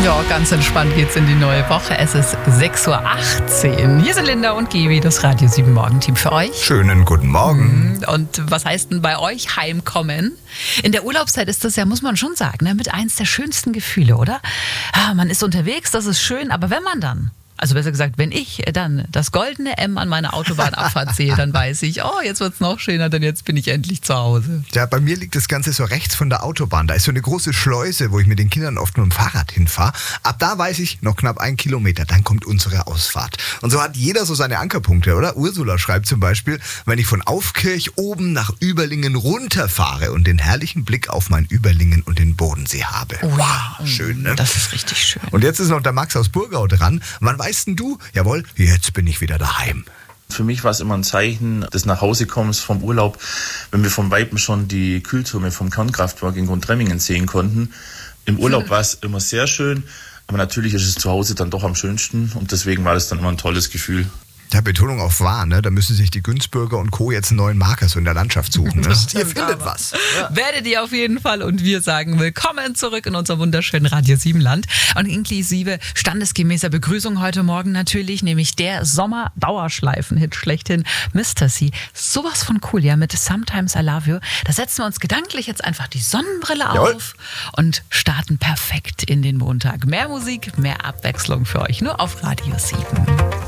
Ja, ganz entspannt geht's in die neue Woche. Es ist 6:18 Uhr. Hier sind Linda und Gewi, das Radio 7 Morgenteam für euch. Schönen guten Morgen. Und was heißt denn bei euch heimkommen? In der Urlaubszeit ist das ja, muss man schon sagen, ne, mit eins der schönsten Gefühle, oder? Man ist unterwegs, das ist schön, aber wenn man dann, also besser gesagt, wenn ich dann das goldene M an meiner Autobahnabfahrt sehe, dann weiß ich, oh, jetzt wird's noch schöner, denn jetzt bin ich endlich zu Hause. Ja, bei mir liegt das Ganze so rechts von der Autobahn. Da ist so eine große Schleuse, wo ich mit den Kindern oft mit dem Fahrrad hinfahre. Ab da weiß ich, noch knapp 1 Kilometer, dann kommt unsere Ausfahrt. Und so hat jeder so seine Ankerpunkte, oder? Ursula schreibt zum Beispiel, wenn ich von Aufkirch oben nach Überlingen runterfahre und den herrlichen Blick auf mein Überlingen und den Bodensee habe. Oh, wow, schön, ne? Das ist richtig schön. Und jetzt ist noch der Max aus Burgau dran. Wann weißt denn du? Jawohl, jetzt bin ich wieder daheim. Für mich war es immer ein Zeichen des Nachhausekommens vom Urlaub, wenn wir vom Weitem schon die Kühltürme vom Kernkraftwerk in Grundremmingen sehen konnten. Im Urlaub war es immer sehr schön, aber natürlich ist es zu Hause dann doch am schönsten und deswegen war es dann immer ein tolles Gefühl. Ja, Betonung auf wahr, ne? Da müssen sich die Günzbürger und Co. jetzt einen neuen Marker so in der Landschaft suchen. Ne? Ihr findet was. Ja. Werdet ihr auf jeden Fall, und wir sagen willkommen zurück in unser wunderschönen Radio 7 Land und inklusive standesgemäßer Begrüßung heute Morgen natürlich, nämlich der Sommer-Dauerschleifen-Hit schlechthin, Mr. C. Sowas von cool, ja, mit Sometimes I Love You. Da setzen wir uns gedanklich jetzt einfach die Sonnenbrille auf und starten perfekt in den Montag. Mehr Musik, mehr Abwechslung für euch, nur auf Radio 7.